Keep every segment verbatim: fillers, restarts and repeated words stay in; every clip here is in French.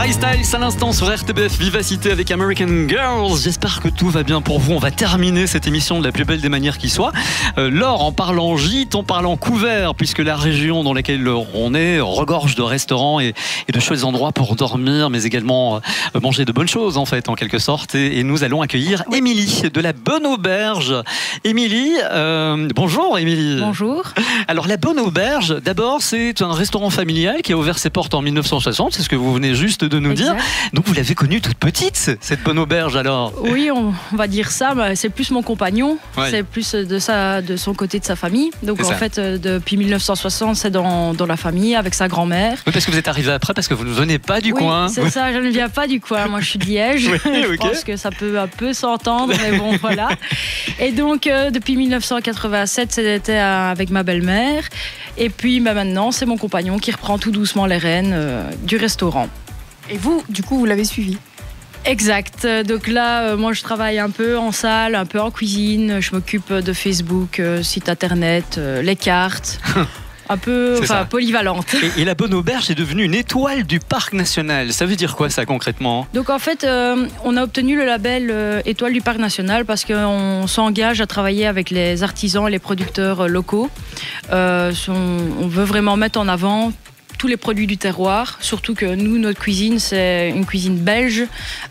Harry Styles à l'instant sur R T B F Vivacité avec American Girls. J'espère que tout va bien pour vous. On va terminer cette émission de la plus belle des manières qui soit. Euh, Laure, en parlant gîte, en parlant couvert, puisque la région dans laquelle on est regorge de restaurants et, et de chouettes endroits pour dormir, mais également euh, manger de bonnes choses en fait, en quelque sorte. Et, et nous allons accueillir Émilie de la Bonne Auberge. Émilie, euh, bonjour Émilie. Bonjour. Alors la Bonne Auberge, d'abord c'est un restaurant familial qui a ouvert ses portes en mille neuf cent soixante, c'est ce que vous venez juste de nous Exact. dire. Donc vous l'avez connue toute petite, cette Bonne Auberge alors? Oui, on va dire ça, bah, c'est plus mon compagnon, Ouais. c'est plus de, sa, de son côté de sa famille. Donc C'est en ça. fait, euh, depuis mille neuf cent soixante, c'est dans, dans la famille avec sa grand-mère. Oui, parce que vous êtes arrivé après, parce que vous ne venez pas du oui, coin. c'est ça, je ne viens pas du coin, moi je suis de Liège. Oui, Je ok. pense que ça peut un peu s'entendre, mais bon, voilà. Et donc, euh, depuis mille neuf cent quatre-vingt-sept, c'était euh, avec ma belle-mère. Et puis bah, maintenant, c'est mon compagnon qui reprend tout doucement les rênes euh, du restaurant. Et vous, du coup, vous l'avez suivi? Exact. Donc là, euh, moi, je travaille un peu en salle, un peu en cuisine. Je m'occupe de Facebook, euh, site internet, euh, les cartes. Un peu C'est enfin, ça. polyvalente. Et, et la Bonne Auberge est devenue une étoile du parc national. Ça veut dire quoi ça concrètement? Donc en fait, euh, on a obtenu le label euh, Étoile du Parc National parce qu'on s'engage à travailler avec les artisans et les producteurs euh, locaux. Euh, on, on veut vraiment mettre en avant tous les produits du terroir, surtout que nous, notre cuisine, c'est une cuisine belge,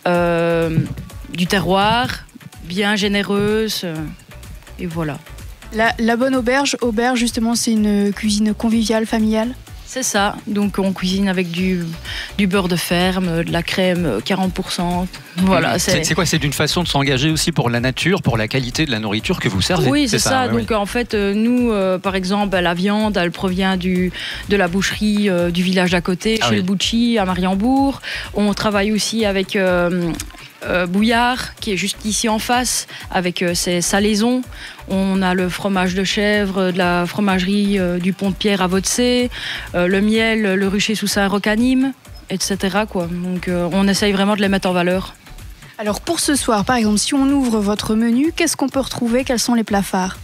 euh, du terroir, bien généreuse, euh, et voilà. La, la Bonne Auberge, auberge justement, c'est une cuisine conviviale, familiale. C'est ça, donc on cuisine avec du, du beurre de ferme, de la crème quarante pour cent, voilà. C'est c'est quoi? C'est d'une façon de s'engager aussi pour la nature, pour la qualité de la nourriture que vous servez? Oui, c'est ça. oui, Donc en fait, euh, nous, euh, par exemple, la viande, elle provient du, de la boucherie euh, du village d'à côté, Ah chez oui. le Bouchy, à Mariembourg. On travaille aussi avec euh, euh, Bouillard, qui est juste ici en face, avec euh, ses salaisons. On a le fromage de chèvre de la fromagerie euh, du Pont de Pierre à Vaudecé, euh, le miel, le rucher sous Saint-Roch à Nîmes, et cetera quoi. Donc euh, on essaye vraiment de les mettre en valeur. Alors pour ce soir, par exemple, si on ouvre votre menu, qu'est-ce qu'on peut retrouver? Quels sont les plats phares?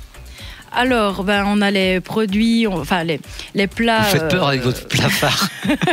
Alors, ben, on a les produits, on- enfin les, les plats. Vous faites peur euh, avec votre plat phare.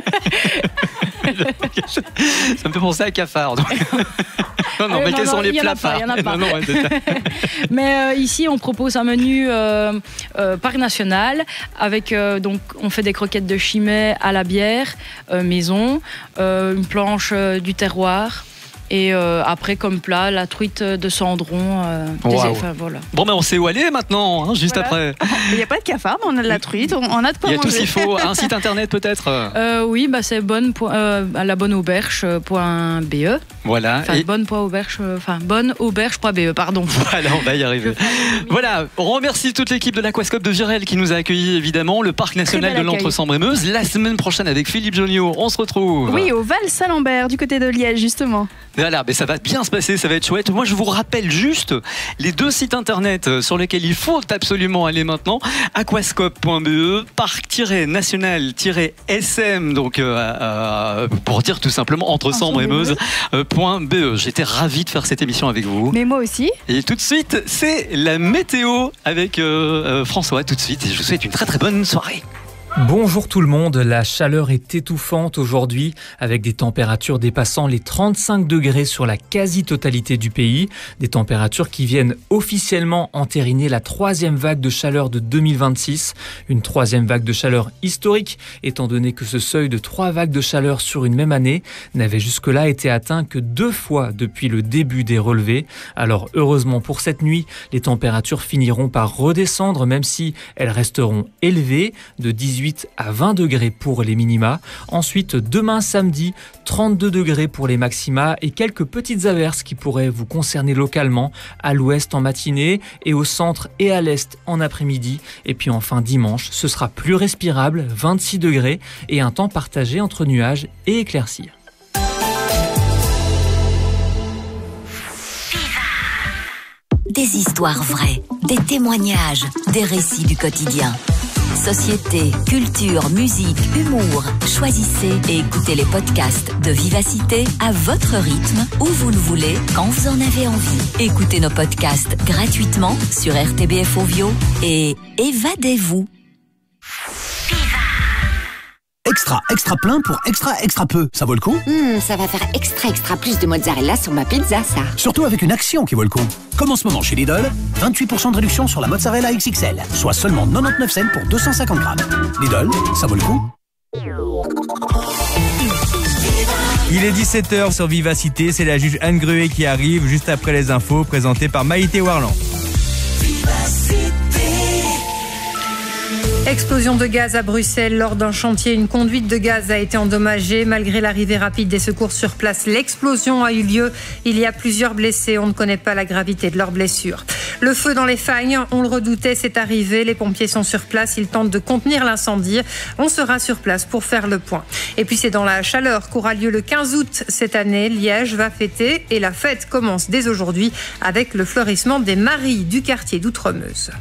Ça me fait penser à cafard. donc. Non, non, Euh, mais non, quels non, sont les il y en plats a pas, phares? il y en a pas. Non, non, ouais, c'est ça. Mais euh, ici, on propose un menu euh, euh, parc national avec euh, donc on fait des croquettes de chimay à la bière euh, maison, euh, une planche euh, du terroir. Et euh, après, comme plat, la truite de Cendron. Euh, des- Waouh. enfin, voilà. Bon, ben on sait où aller maintenant, hein, juste Voilà. après. Il n'y a pas de cafard, mais on a de la truite, on, on a de quoi Il y a tout ce manger. qu'il faut. Un site internet peut-être. Euh, oui, bah, c'est bonne point- euh, à la bonne auberge point b e. Voilà. Enfin, Et bonne point auberge, euh, enfin, bonne auberge point b e, pardon. voilà, on va y arriver. Voilà, on remercie toute l'équipe de l'Aquascope de Virel qui nous a accueillis évidemment, le parc national de bel accueil. l'Entre-Sambre-et-Meuse. La semaine prochaine avec Philippe Joniot, on se retrouve. Oui, au Val-Salambert, du côté de Liège, justement. Voilà, mais ça va bien se passer, ça va être chouette. Moi, je vous rappelle juste les deux sites internet sur lesquels il faut absolument aller maintenant. aquascope point b e, parc-national-s m, donc euh, euh, pour dire tout simplement entre Sambre et Meuse, euh, point b e. J'étais ravi de faire cette émission avec vous. Mais moi aussi. Et tout de suite, c'est la météo avec euh, euh, François. Tout de suite, et je vous souhaite une très très bonne soirée. Bonjour tout le monde, la chaleur est étouffante aujourd'hui avec des températures dépassant les trente-cinq degrés sur la quasi-totalité du pays. Des températures qui viennent officiellement entériner la troisième vague de chaleur de deux mille vingt-six. Une troisième vague de chaleur historique étant donné que ce seuil de trois vagues de chaleur sur une même année n'avait jusque-là été atteint que deux fois depuis le début des relevés. Alors heureusement pour cette nuit, les températures finiront par redescendre même si elles resteront élevées de dix-huit à vingt degrés pour les minima. Ensuite, demain samedi, trente-deux degrés pour les maxima et quelques petites averses qui pourraient vous concerner localement à l'ouest en matinée et au centre et à l'est en après-midi. Et puis enfin dimanche, ce sera plus respirable, vingt-six degrés et un temps partagé entre nuages et éclaircies. Des histoires vraies, des témoignages, des récits du quotidien. Société, culture, musique, humour. Choisissez et écoutez les podcasts de Vivacité à votre rythme, où vous le voulez, quand vous en avez envie. Écoutez nos podcasts gratuitement sur R T B F Ovio et évadez-vous. Extra, extra plein pour extra, extra peu. Ça vaut le coup? Mmh, ça va faire extra, extra plus de mozzarella sur ma pizza, ça. Surtout avec une action qui vaut le coup. Comme en ce moment chez Lidl, vingt-huit pour cent de réduction sur la mozzarella X X L, soit seulement quatre-vingt-dix-neuf cents pour deux cent cinquante grammes. Lidl, ça vaut le coup. Il est dix-sept heures sur Vivacité, c'est la juge Anne Gruet qui arrive juste après les infos présentées par Maïté Warland. Explosion de gaz à Bruxelles lors d'un chantier. Une conduite de gaz a été endommagée. Malgré l'arrivée rapide des secours sur place, l'explosion a eu lieu. Il y a plusieurs blessés. On ne connaît pas la gravité de leurs blessures. Le feu dans les Fagnes, on le redoutait, c'est arrivé. Les pompiers sont sur place. Ils tentent de contenir l'incendie. On sera sur place pour faire le point. Et puis c'est dans la chaleur qu'aura lieu le quinze août cette année. Liège va fêter et la fête commence dès aujourd'hui avec le fleurissement des maries du quartier d'Outremeuse.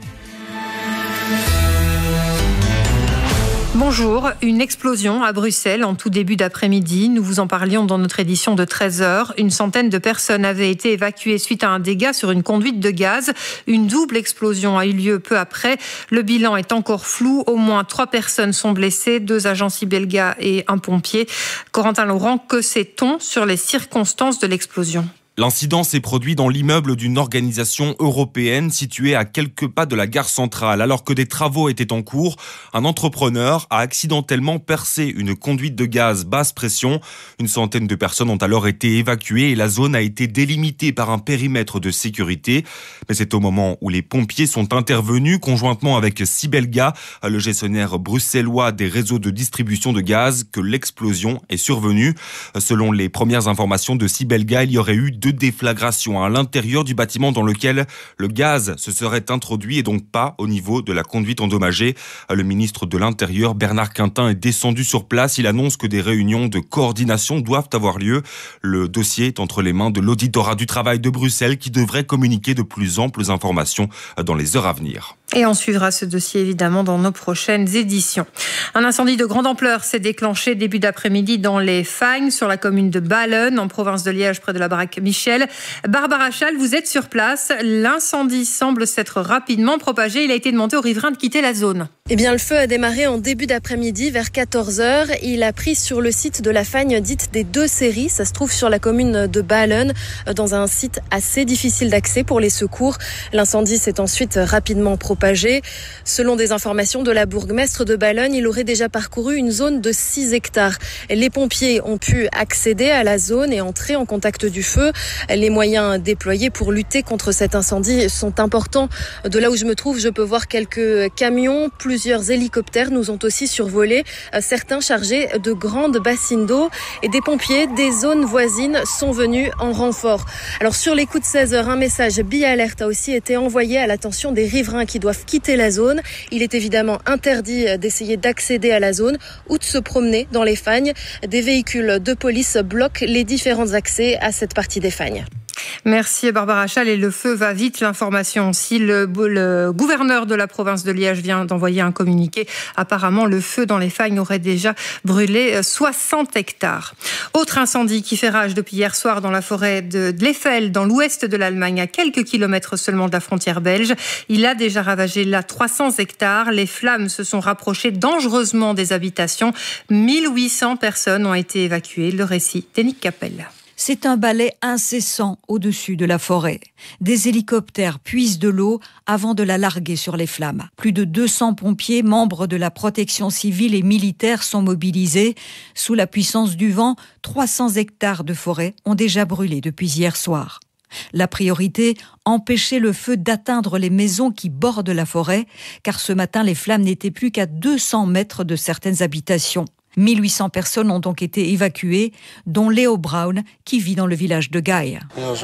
Bonjour, une explosion à Bruxelles en tout début d'après-midi. Nous vous en parlions dans notre édition de treize heures. Une centaine de personnes avaient été évacuées suite à un dégât sur une conduite de gaz. Une double explosion a eu lieu peu après. Le bilan est encore flou. Au moins trois personnes sont blessées, deux agents Sibelga et un pompier. Corentin Laurent, que sait-on sur les circonstances de l'explosion ? L'incident s'est produit dans l'immeuble d'une organisation européenne située à quelques pas de la gare centrale. Alors que des travaux étaient en cours, un entrepreneur a accidentellement percé une conduite de gaz basse pression. Une centaine de personnes ont alors été évacuées et la zone a été délimitée par un périmètre de sécurité. Mais c'est au moment où les pompiers sont intervenus, conjointement avec Sibelga, le gestionnaire bruxellois des réseaux de distribution de gaz, que l'explosion est survenue. Selon les premières informations de Sibelga, il y aurait eu de déflagration à l'intérieur du bâtiment dans lequel le gaz se serait introduit et donc pas au niveau de la conduite endommagée. Le ministre de l'Intérieur, Bernard Quintin, est descendu sur place. Il annonce que des réunions de coordination doivent avoir lieu. Le dossier est entre les mains de l'auditorat du travail de Bruxelles qui devrait communiquer de plus amples informations dans les heures à venir. Et on suivra ce dossier évidemment dans nos prochaines éditions. Un incendie de grande ampleur s'est déclenché début d'après-midi dans les Fagnes, sur la commune de Ballen, en province de Liège, près de la baraque Michel. Barbara Chal, vous êtes sur place. L'incendie semble s'être rapidement propagé. Il a été demandé aux riverains de quitter la zone. Eh bien, le feu a démarré en début d'après-midi vers quatorze heures. Il a pris sur le site de la Fagne dite des deux séries. Ça se trouve sur la commune de Ballen, dans un site assez difficile d'accès pour les secours. L'incendie s'est ensuite rapidement propagé. Selon des informations de la bourgmestre de Ballen, il aurait déjà parcouru une zone de six hectares. Les pompiers ont pu accéder à la zone et entrer en contact du feu. Les moyens déployés pour lutter contre cet incendie sont importants. De là où je me trouve, je peux voir quelques camions, plusieurs hélicoptères nous ont aussi survolé, certains chargés de grandes bassines d'eau, et des pompiers des zones voisines sont venus en renfort. Alors sur les coups de seize heures, un message bi-alerte a aussi été envoyé à l'attention des riverains qui doivent quitter la zone. Il est évidemment interdit d'essayer d'accéder à la zone ou de se promener dans les Fagnes. Des véhicules de police bloquent les différents accès à cette partie des Fagnes. Merci Barbara Chal. Et le feu va vite. L'information aussi, le, le gouverneur de la province de Liège vient d'envoyer un communiqué. Apparemment, le feu dans les Fagnes aurait déjà brûlé soixante hectares. Autre incendie qui fait rage depuis hier soir dans la forêt de, de l'Eiffel, dans l'ouest de l'Allemagne, à quelques kilomètres seulement de la frontière belge. Il a déjà ravagé là trois cents hectares. Les flammes se sont rapprochées dangereusement des habitations. mille huit cents personnes ont été évacuées. Le récit d'Yannick Capel. C'est un balai incessant au-dessus de la forêt. Des hélicoptères puisent de l'eau avant de la larguer sur les flammes. Plus de deux cents pompiers, membres de la protection civile et militaire, sont mobilisés. Sous la puissance du vent, trois cents hectares de forêt ont déjà brûlé depuis hier soir. La priorité, empêcher le feu d'atteindre les maisons qui bordent la forêt, car ce matin, les flammes n'étaient plus qu'à deux cents mètres de certaines habitations. mille huit cents personnes ont donc été évacuées, dont Léo Braun, qui vit dans le village de Gaille.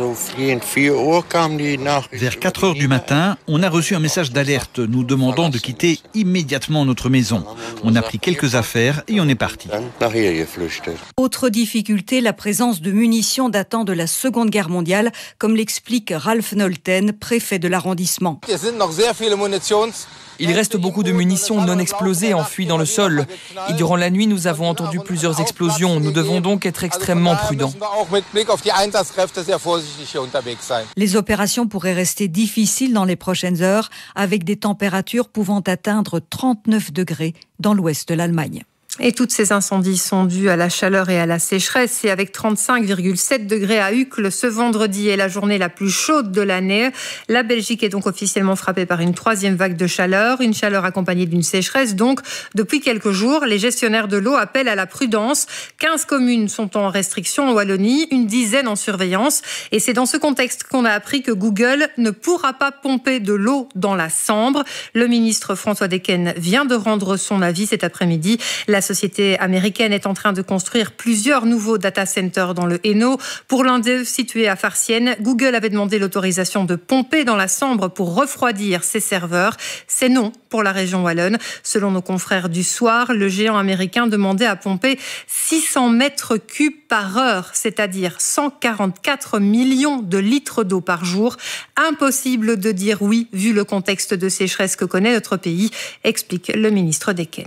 Vers quatre heures du matin, on a reçu un message d'alerte nous demandant de quitter immédiatement notre maison. On a pris quelques affaires et on est parti. Autre difficulté, la présence de munitions datant de la Seconde Guerre mondiale, comme l'explique Ralph Nolten, préfet de l'arrondissement. Il reste beaucoup de munitions non explosées enfouies dans le sol. Et durant la nuit, nous avons entendu plusieurs explosions. Nous devons donc être extrêmement prudents. Les opérations pourraient rester difficiles dans les prochaines heures, avec des températures pouvant atteindre trente-neuf degrés dans l'ouest de l'Allemagne. Et toutes ces incendies sont dus à la chaleur et à la sécheresse. Et avec trente-cinq virgule sept degrés à Uccle, ce vendredi est la journée la plus chaude de l'année. La Belgique est donc officiellement frappée par une troisième vague de chaleur. Une chaleur accompagnée d'une sécheresse. Donc, depuis quelques jours, les gestionnaires de l'eau appellent à la prudence. quinze communes sont en restriction en Wallonie, une dizaine en surveillance. Et c'est dans ce contexte qu'on a appris que Google ne pourra pas pomper de l'eau dans la Sambre. Le ministre François Decken vient de rendre son avis cet après-midi. La La société américaine est en train de construire plusieurs nouveaux data centers dans le Hainaut. Pour l'un d'eux, situé à Farciennes, Google avait demandé l'autorisation de pomper dans la Sambre pour refroidir ses serveurs. C'est non pour la région wallonne. Selon nos confrères du Soir, le géant américain demandait à pomper six cents mètres cubes par heure, c'est-à-dire cent quarante-quatre millions de litres d'eau par jour. Impossible de dire oui, vu le contexte de sécheresse que connaît notre pays, explique le ministre Decken.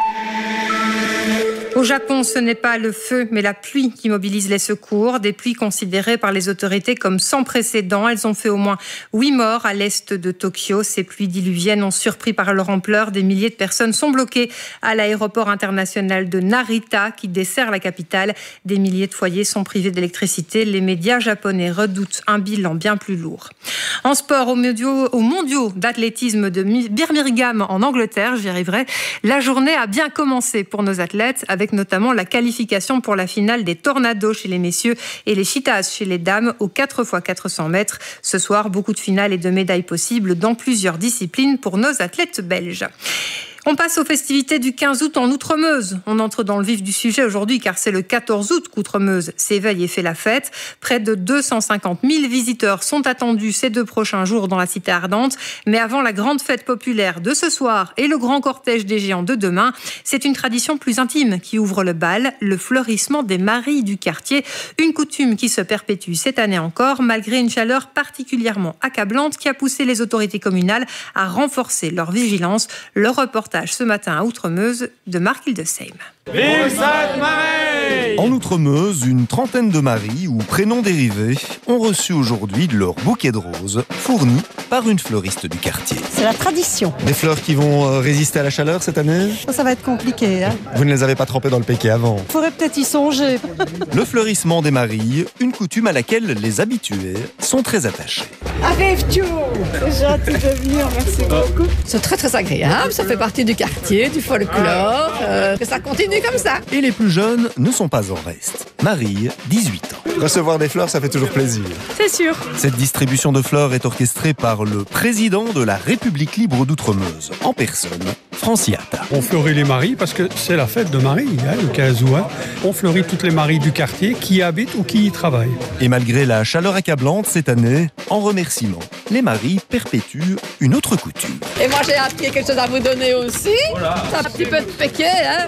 Au Japon, ce n'est pas le feu, mais la pluie qui mobilise les secours. Des pluies considérées par les autorités comme sans précédent. Elles ont fait au moins huit morts à l'est de Tokyo. Ces pluies diluviennes ont surpris par leur ampleur. Des milliers de personnes sont bloquées à l'aéroport international de Narita, qui dessert la capitale. Des milliers de foyers sont privés d'électricité. Les médias japonais redoutent un bilan bien plus lourd. En sport, aux mondiaux, aux mondiaux d'athlétisme de Birmingham en Angleterre, j'y arriverai, la journée a bien commencé pour nos athlètes, avec notamment la qualification pour la finale des tornados chez les messieurs et les cheetahs chez les dames aux quatre fois quatre cents mètres. Ce soir, beaucoup de finales et de médailles possibles dans plusieurs disciplines pour nos athlètes belges. On passe aux festivités du quinze août en Outremeuse. On entre dans le vif du sujet aujourd'hui car c'est le quatorze août qu'Outremeuse s'éveille et fait la fête. Près de deux cent cinquante mille visiteurs sont attendus ces deux prochains jours dans la cité ardente. Mais avant la grande fête populaire de ce soir et le grand cortège des géants de demain, c'est une tradition plus intime qui ouvre le bal, le fleurissement des maries du quartier. Une coutume qui se perpétue cette année encore malgré une chaleur particulièrement accablante qui a poussé les autorités communales à renforcer leur vigilance. Le reportage ce matin à Outremeuse de Marc Hildesheim. Vive Sainte-Marie! En Outremeuse, une trentaine de maris ou prénoms dérivés ont reçu aujourd'hui leur bouquet de roses fourni par une fleuriste du quartier. C'est la tradition. Des fleurs qui vont résister à la chaleur cette année? Ça va être compliqué. Hein. Vous ne les avez pas trempées dans le péquet avant? Faudrait peut-être y songer. Le fleurissement des maris, une coutume à laquelle les habitués sont très attachés. Arrive-tu? C'est gentil de venir, merci beaucoup. C'est très très agréable, ça fait partie du quartier, du folklore, euh, que ça continue comme ça. Et les plus jeunes ne sont pas en reste. Marie, dix-huit ans. Recevoir des fleurs, ça fait toujours plaisir. C'est sûr. Cette distribution de fleurs est orchestrée par le président de la République libre d'Outremeuse, en personne, Franciata. On fleurit les maris parce que c'est la fête de Marie, hein, le quinze août. On fleurit toutes les maries du quartier qui y habitent ou qui y travaillent. Et malgré la chaleur accablante cette année, en remerciement, les maris perpétuent une autre coutume. Et moi j'ai appris quelque chose à vous donner aussi. Voilà. Un petit peu de péquet, hein.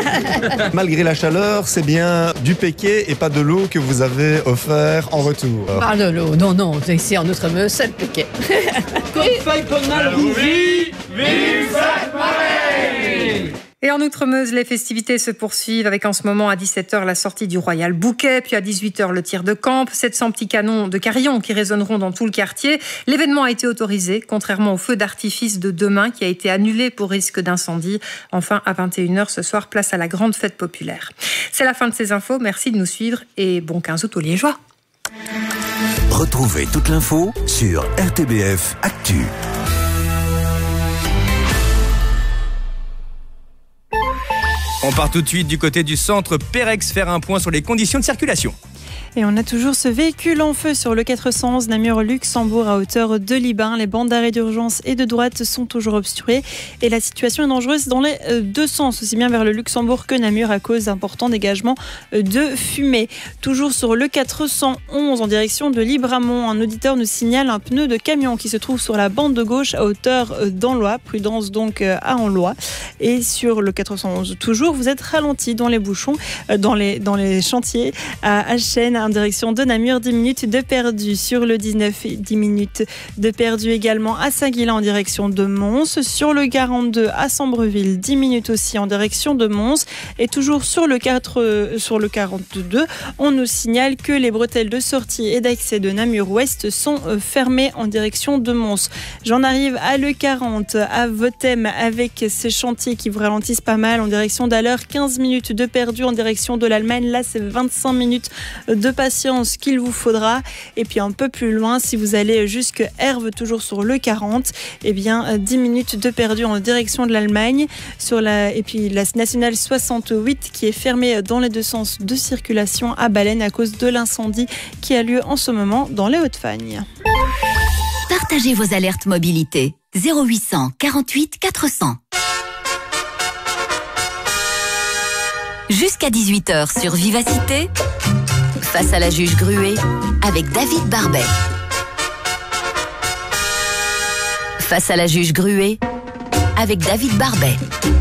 Malgré la chaleur, c'est bien du péquet et pas de l'eau que vous avez offert en retour. Pas de l'eau, non, non, ici en Outremeuse, c'est le péquet. Comme feuille qu'on a le rougi, vive Sainte-Marie! Et en Outremeuse, les festivités se poursuivent avec en ce moment à dix-sept heures la sortie du Royal Bouquet, puis à dix-huit heures le tir de camp, sept cents petits canons de carillon qui résonneront dans tout le quartier. L'événement a été autorisé, contrairement au feu d'artifice de demain qui a été annulé pour risque d'incendie. Enfin, à vingt et une heures ce soir, place à la grande fête populaire. C'est la fin de ces infos, merci de nous suivre et bon quinze août aux Liégeois. Retrouvez toute l'info sur R T B F Actu. On part tout de suite du côté du centre Pérex faire un point sur les conditions de circulation. Et on a toujours ce véhicule en feu sur le quatre cent onze Namur-Luxembourg à hauteur de Libin. Les bandes d'arrêt d'urgence et de droite sont toujours obstruées et la situation est dangereuse dans les deux sens, aussi bien vers le Luxembourg que Namur à cause d'importants dégagements de fumée. Toujours sur le quatre cent onze en direction de Libramont, un auditeur nous signale un pneu de camion qui se trouve sur la bande de gauche à hauteur d'Anlois. Prudence donc à Anlois. Et sur le quatre cent onze toujours, vous êtes ralenti dans les bouchons, dans les, dans les chantiers à H prochaine en direction de Namur, dix minutes de perdu. Sur le dix-neuf, dix minutes de perdu également à Saint-Guilain en direction de Mons. Sur le quarante-deux à Sambreville, dix minutes aussi en direction de Mons. Et toujours sur le, quatre, euh, sur le quarante-deux, on nous signale que les bretelles de sortie et d'accès de Namur-Ouest sont euh, fermées en direction de Mons. J'en arrive à le quarante, à Votem, avec ces chantiers qui vous ralentissent pas mal en direction d'Aller. quinze minutes de perdu en direction de l'Allemagne. Là, c'est vingt-cinq minutes de patience qu'il vous faudra. Et puis un peu plus loin, si vous allez jusque Herve, toujours sur le quarante, eh bien dix minutes de perdu en direction de l'Allemagne. Sur la, et puis la nationale soixante-huit qui est fermée dans les deux sens de circulation à Baleine à cause de l'incendie qui a lieu en ce moment dans les Hauts-de-Fagne. Partagez vos alertes mobilité. zéro huit cent quarante-huit quatre cents. Jusqu'à dix-huit heures sur Vivacité, face à la juge Gruet, avec David Barbet. Face à la juge Gruet, avec David Barbet.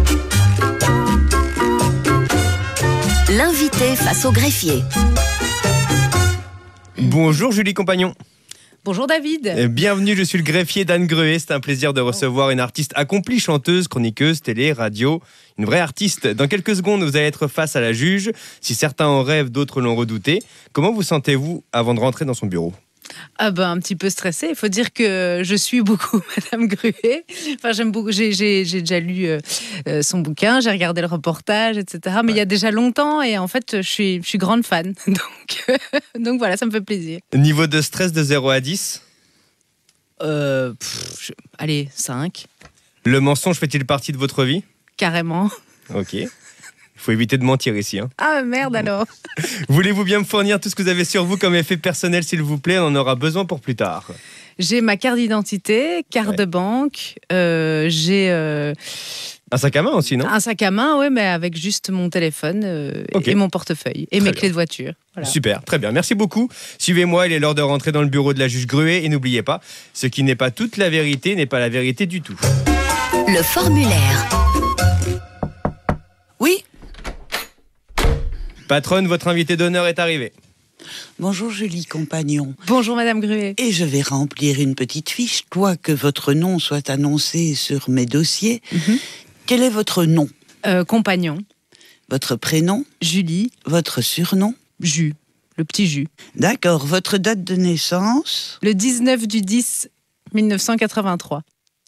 L'invité face au greffier. Bonjour Julie Compagnon. Bonjour David. Bienvenue, je suis le greffier d'Anne Gruet. C'est un plaisir de recevoir une artiste accomplie, chanteuse, chroniqueuse, télé, radio, une vraie artiste. Dans quelques secondes, vous allez être face à la juge. Si certains en rêvent, d'autres l'ont redouté. Comment vous sentez-vous avant de rentrer dans son bureau ? Ah ben, un petit peu stressée. Il faut dire que je suis beaucoup Madame Gruet. Enfin, j'aime beaucoup. J'ai, j'ai, j'ai déjà lu euh, son bouquin, j'ai regardé le reportage, et cetera. Mais ouais. Il y a déjà longtemps et en fait, je suis, je suis grande fan. Donc, euh, donc voilà, ça me fait plaisir. Niveau de stress de zéro à dix ? euh, pff, je, Allez, cinq. Le mensonge fait-il partie de votre vie ? Carrément. Ok. Il faut éviter de mentir ici. Hein. Ah merde alors. Voulez-vous bien me fournir tout ce que vous avez sur vous comme effet personnel, s'il vous plaît ? On en aura besoin pour plus tard. J'ai ma carte d'identité, carte ouais. de banque, euh, j'ai... Euh... Un sac à main aussi, non ? Un sac à main, oui, mais avec juste mon téléphone euh, okay. et mon portefeuille et très mes bien. Clés de voiture. Voilà. Super, très bien. Merci beaucoup. Suivez-moi, il est l'heure de rentrer dans le bureau de la juge Gruet. Et n'oubliez pas, ce qui n'est pas toute la vérité n'est pas la vérité du tout. Le formulaire. Oui ? Patronne, votre invité d'honneur est arrivé. Bonjour Julie Compagnon. Bonjour Madame Gruet. Et je vais remplir une petite fiche, toi que votre nom soit annoncé sur mes dossiers. Mm-hmm. Quel est votre nom ? euh, Compagnon. Votre prénom ? Julie. Votre surnom ? Jus, le petit Jus. D'accord, votre date de naissance ? Le dix-neuf du dix mille neuf cent quatre-vingt-trois.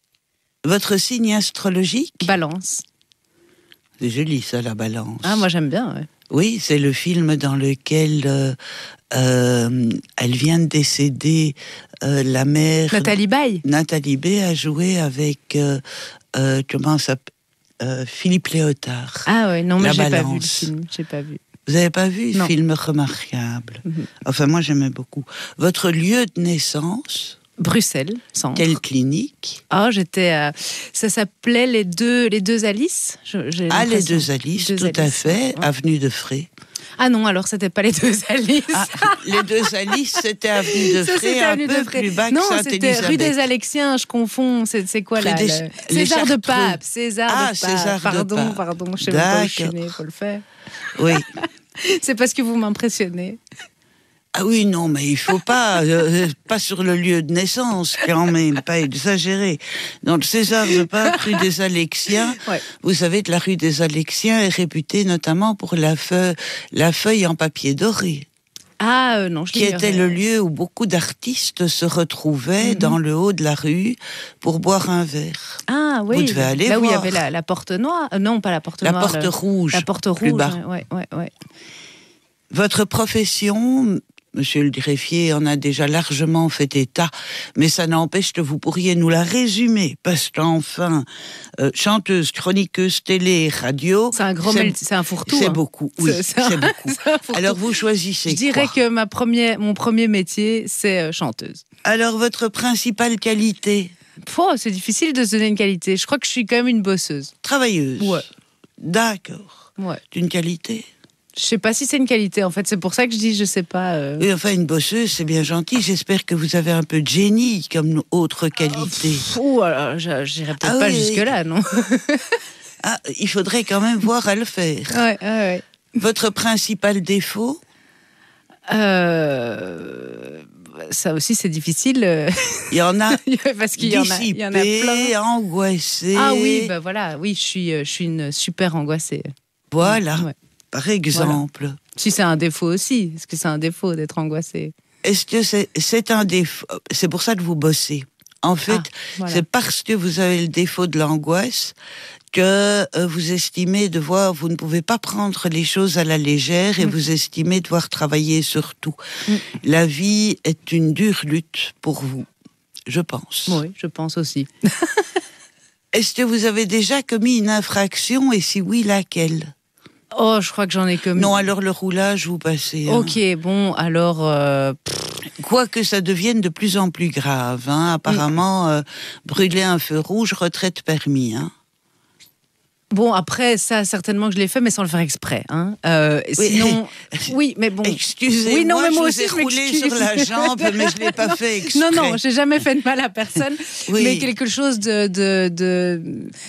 Votre signe astrologique ? Balance. C'est joli ça, la balance. Ah, moi j'aime bien, ouais. Oui, c'est le film dans lequel euh, euh, elle vient de décéder, euh, la mère... Nathalie Baye. Nathalie Baye a joué avec, euh, euh, comment ça euh, Philippe Léotard. Ah ouais, non, mais la j'ai balance. pas vu le film, j'ai pas vu. Vous n'avez pas vu ? Non. Film remarquable. Mm-hmm. Enfin, moi j'aimais beaucoup. Votre lieu de naissance ? Bruxelles, centre. Quelle clinique ? Ah, oh, j'étais. Euh, ça s'appelait les deux, les deux Alice. Je, ah, les deux Alice, deux tout Alice. À fait. Ouais. Avenue de Frey. Ah non, alors c'était pas les deux Alice. Ah, les deux Alice, c'était avenue de Frey, un peu de plus bas que non, Sainte-Élisabeth. C'était rue des Alexiens, je confonds. C'est, c'est quoi là des, le... César de Pape. César ah, de Pape. César pardon, de Pape. Pardon, je sais pas où je suis née, faut le faire. Oui. C'est parce que vous m'impressionnez. Ah oui, non, mais il faut pas, euh, pas sur le lieu de naissance, quand même, pas exagérer. Donc, César de Pape, rue des Alexiens, ouais. Vous savez que la rue des Alexiens est réputée notamment pour la feuille, la feuille en papier doré. Ah, euh, non, je Qui était le lieu où beaucoup d'artistes se retrouvaient mm-hmm. dans le haut de la rue pour boire un verre. Ah oui, vous devez aller là voir. où il y avait la, la porte noire, euh, non, pas la porte la noire. Porte le... rouge. La porte rouge, plus bas. Ouais, ouais, ouais. Votre profession, Monsieur le greffier en a déjà largement fait état, mais ça n'empêche que vous pourriez nous la résumer, parce qu'enfin, euh, chanteuse, chroniqueuse, télé, radio... C'est un gros c'est, c'est un fourre-tout. C'est hein. beaucoup, oui, c'est, c'est, c'est, un, beaucoup. C'est Alors vous choisissez Je dirais quoi que ma première, mon premier métier, c'est euh, chanteuse. Alors votre principale qualité ? Oh, c'est difficile de se donner une qualité. Je crois que je suis quand même une bosseuse. Travailleuse ? Ouais. D'accord. Ouais. D'une qualité ? Je sais pas si c'est une qualité, en fait. C'est pour ça que je dis, je sais pas. Euh... Oui, enfin, une bosseuse, c'est bien gentil. J'espère que vous avez un peu de génie comme autre qualité. Oh, oh alors, j'irai peut-être ah, pas oui, jusque-là, non. Ah, il faudrait quand même voir à le faire. Ouais, ouais, ouais. Votre principal défaut ? euh... Ça aussi, c'est difficile. Il y en a parce qu'il y en a, il y en a plein. Angoissé. Ah oui, bah voilà, oui, je suis, je suis une super angoissée. Voilà, ouais. Par exemple. Voilà. Si c'est un défaut aussi, est-ce que c'est un défaut d'être angoissée? Est-ce que c'est, c'est un défaut? C'est pour ça que vous bossez. En fait, ah, voilà. C'est parce que vous avez le défaut de l'angoisse que euh, vous estimez devoir, vous ne pouvez pas prendre les choses à la légère et mmh. vous estimez devoir travailler sur tout. Mmh. La vie est une dure lutte pour vous, je pense. Oui, je pense aussi. Est-ce que vous avez déjà commis une infraction et si oui, laquelle? Oh, je crois que j'en ai commis. Non, alors le roulage, vous passez. Hein. Ok, bon, alors... Euh... Quoique ça devienne de plus en plus grave. Hein. Apparemment, mmh. euh, brûler un feu rouge, retraite permis. Hein. Bon, après, ça, certainement que je l'ai fait, mais sans le faire exprès. Hein. Euh, oui. Sinon, oui, mais bon. Excusez-moi, oui, non, mais moi je aussi, vous ai roulé sur la jambe, mais je ne l'ai pas fait exprès. Non, non, j'ai jamais fait de mal à personne. Oui. Mais quelque chose de... de, de...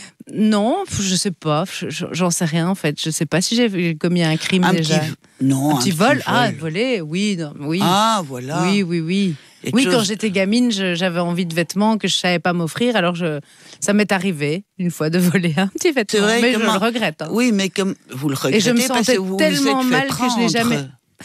Non, je sais pas, j'en sais rien en fait. Je sais pas si j'ai commis un crime un déjà. Petit... Non, un petit, un vol. petit vol. Ah, voler, oui, non, oui. Ah, voilà. Oui, oui, oui. Et oui, chose... quand j'étais gamine, je, j'avais envie de vêtements que je savais pas m'offrir, alors je, ça m'est arrivé une fois de voler un petit vêtement. Vrai, mais comment... je le regrette. Hein. Oui, mais comme vous le regrettez, et je me sentais vous tellement vous mal prendre. que je l'ai jamais.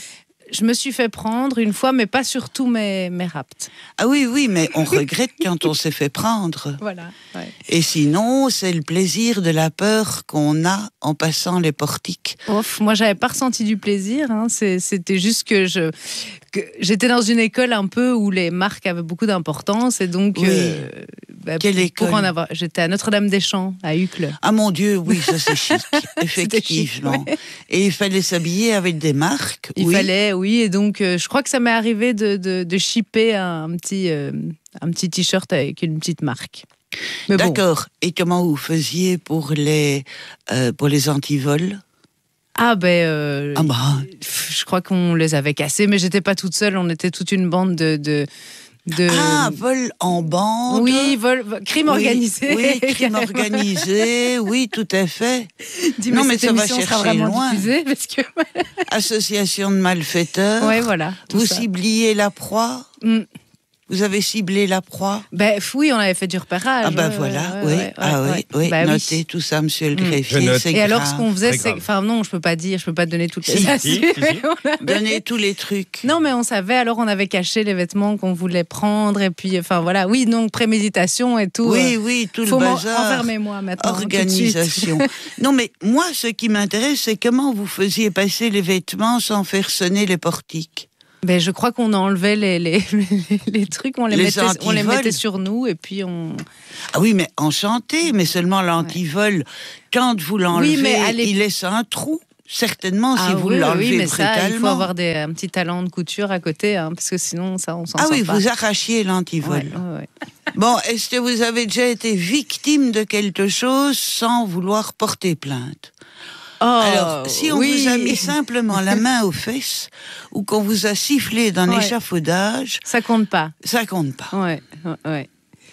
Je me suis fait prendre une fois, mais pas sur tous mes, mes rapts. Ah oui, oui, mais on regrette quand on s'est fait prendre. Voilà. Ouais. Et sinon, c'est le plaisir de la peur qu'on a en passant les portiques. Ouf, moi, j'avais pas ressenti du plaisir. Hein. C'est, c'était juste que je, que j'étais dans une école un peu où les marques avaient beaucoup d'importance, et donc. Oui. Euh, bah, Quelle école? Pour en avoir, j'étais à Notre-Dame-des-Champs, à Uccle. Ah mon Dieu, oui, ça c'est chic, effectivement. Chic, ouais. Et il fallait s'habiller avec des marques. Il oui. fallait, oui, et donc euh, je crois que ça m'est arrivé de, de, de shipper un, un petit, euh, un petit t-shirt avec une petite marque. Mais D'accord. Bon. Et comment vous faisiez pour les, euh, pour les antivols? Ah ben, euh, ah bah. je crois qu'on les avait cassés, mais j'étais pas toute seule, on était toute une bande de... de De... Ah, vol en bande. Oui, vol, crime oui, organisé. Oui, crime organisé, oui, tout à fait. Dis-moi, non, mais ça va chercher loin. Parce que... Association de malfaiteurs. Oui, voilà. Vous ça. cibliez la proie. Mm. Vous avez ciblé la proie? Ben oui, on avait fait du repérage. Ah ben voilà, ouais, oui, ouais, ah ouais, oui, oui. Bah, notez oui. tout ça, monsieur le greffier, mmh. c'est Et grave. alors, ce qu'on faisait, c'est... Enfin non, je peux pas dire, je peux pas te donner toutes les si, astuces. Si, si, si. Donnez tous les trucs. Non, mais on savait, alors on avait caché les vêtements qu'on voulait prendre, et puis, enfin voilà, oui, donc préméditation et tout. Oui, euh, oui, tout le faut bazar. Enfermez-moi maintenant. Organisation. Non, mais moi, ce qui m'intéresse, c'est comment vous faisiez passer les vêtements sans faire sonner les portiques. Ben, je crois qu'on enlevait les, les, les, les trucs, on les, les mettait, on les mettait sur nous et puis on... Ah oui, mais enchanté, mais seulement l'antivol, ouais. Quand vous l'enlevez, oui, mais il laisse un trou. Certainement, ah si vous oui, l'enlevez oui, mais brutalement. Ça, il faut avoir des, un petit talent de couture à côté, hein, parce que sinon, ça, on s'en ah sort oui, pas. Vous arrachiez l'antivol. Ouais, ouais, ouais. Bon, est-ce que vous avez déjà été victime de quelque chose sans vouloir porter plainte? Oh, alors, si on oui. vous a mis simplement la main aux fesses ou qu'on vous a sifflé d'un ouais. échafaudage... Ça compte pas. Ça compte pas. Ouais, ouais.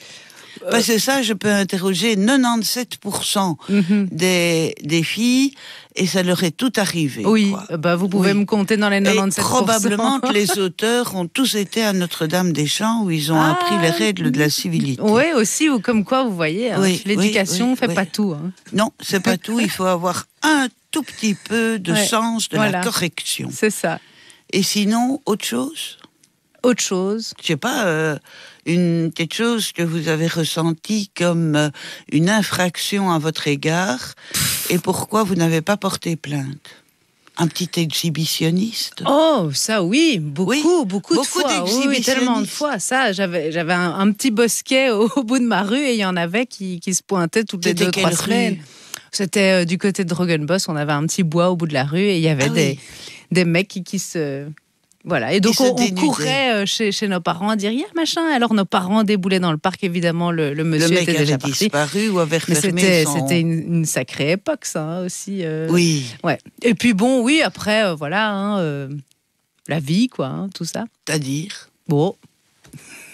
Parce que ça, je peux interroger quatre-vingt-dix-sept pour cent mm-hmm. des, des filles et ça leur est tout arrivé. Oui, quoi. Bah vous pouvez oui. me compter dans les quatre-vingt-dix-sept pour cent. Et probablement que les auteurs ont tous été à Notre-Dame-des-Champs où ils ont ah, appris les règles de la civilité. Oui, aussi, ou comme quoi, vous voyez, hein, oui, l'éducation ne oui, oui, fait oui. pas tout. Hein. Non, c'est pas tout. Il faut avoir un tout petit peu de ouais, sens de voilà. la correction. C'est ça. Et sinon, autre chose? Autre chose? Je sais pas... Euh, une quelque chose que vous avez ressenti comme euh, une infraction à votre égard et pourquoi vous n'avez pas porté plainte? Un petit exhibitionniste? Oh, ça oui, beaucoup, oui, beaucoup de beaucoup fois. Oui, tellement de fois. Ça, j'avais, j'avais un, un petit bosquet au, au bout de ma rue et il y en avait qui, qui se pointaient toutes les deux, trois semaines. C'était euh, du côté de Drogenbos, on avait un petit bois au bout de la rue et il y avait ah, des, oui. des mecs qui, qui se... Voilà, et donc on, on courait chez, chez nos parents à dire « Yeah, machin !» Alors nos parents déboulaient dans le parc, évidemment, le, le monsieur le mec était déjà avait parti. disparu ou avait Mais fermé c'était, son... c'était une, une sacrée époque, ça, hein, aussi. Euh... Oui. Ouais. Et puis bon, oui, après, euh, voilà, hein, euh, la vie, quoi, hein, tout ça. C'est-à-dire? Bon.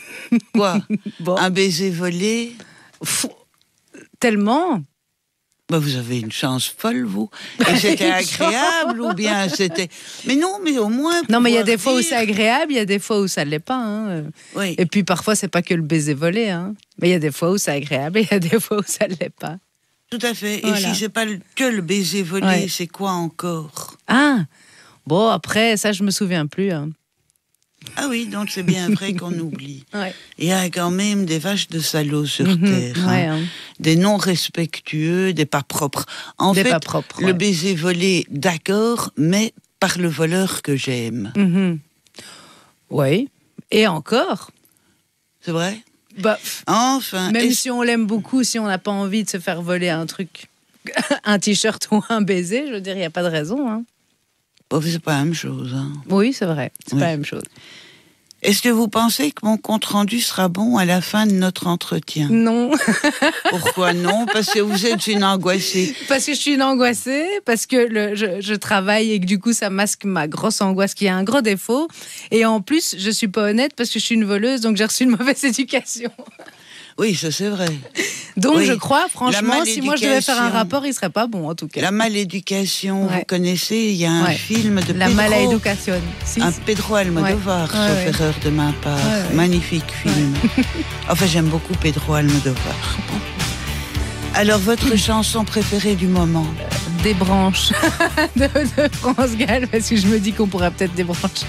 Quoi? Bon. Un baiser volé? Pff, tellement. Bah, vous avez une chance folle, vous. Et c'était agréable ou bien c'était... Mais non, mais au moins... Non, mais il y a des dire... fois où c'est agréable, il y a des fois où ça ne l'est pas. Hein. Oui. Et puis parfois, c'est pas que le baiser volé. Hein. Mais il y a des fois où c'est agréable et il y a des fois où ça ne l'est pas. Tout à fait. Voilà. Et si c'est pas le, que le baiser volé, ouais. c'est quoi encore? Ah, bon, après, ça, je me souviens plus. Hein. Ah oui, donc c'est bien vrai qu'on oublie. Ouais. Il y a quand même des vaches de salauds sur mmh, Terre. ouais, hein. Hein. Des non respectueux, des pas propres. En des fait, pas propres, le ouais. baiser volé, d'accord, mais par le voleur que j'aime. Mmh. Oui, et encore. C'est vrai? Bah, enfin, même si on l'aime beaucoup, si on n'a pas envie de se faire voler un truc, un t-shirt ou un baiser, je veux dire, il n'y a pas de raison. Hein. Bon, c'est pas la même chose. Hein. Oui, c'est vrai, c'est oui. pas la même chose. Est-ce que vous pensez que mon compte-rendu sera bon à la fin de notre entretien? Non. Pourquoi non? Parce que vous êtes une angoissée. Parce que je suis une angoissée, parce que le, je, je travaille et que du coup ça masque ma grosse angoisse qui a un gros défaut. Et en plus, je suis pas honnête parce que je suis une voleuse, donc j'ai reçu une mauvaise éducation. Oui, ça c'est vrai. Donc oui. je crois, franchement, si moi je devais faire un rapport, il serait pas bon en tout cas. La maléducation, ouais. vous connaissez, il y a un ouais. film de La Pedro, maléducation. Si, un si. Pedro Almodovar, ouais. sauf ouais, erreur de ma part. ouais, ouais. Magnifique film. Ouais. Enfin, j'aime beaucoup Pedro Almodovar. Alors, votre chanson préférée du moment? Des branches de, de France Gall, parce que je me dis qu'on pourrait peut-être débrancher.